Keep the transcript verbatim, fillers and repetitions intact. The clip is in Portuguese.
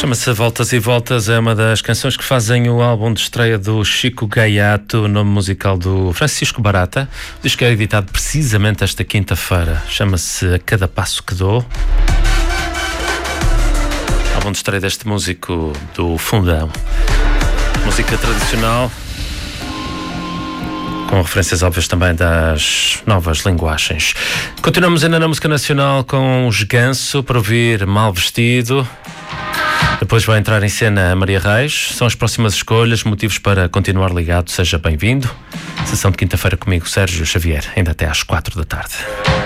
Chama-se Voltas e Voltas, é uma das canções que fazem o álbum de estreia do Chico Gaiato, nome musical do Francisco Barata. O disco é editado precisamente esta quinta-feira. Chama-se A Cada Passo que Dou. Álbum de estreia deste músico do Fundão. Música tradicional, com referências óbvias também das novas linguagens. Continuamos ainda na música nacional com os Ganso para ouvir Mal Vestido. Depois vai entrar em cena a Maria Reis. São as próximas escolhas, motivos para continuar ligado. Seja bem-vindo. Sessão de quinta-feira comigo, Sérgio Xavier, ainda até às quatro da tarde.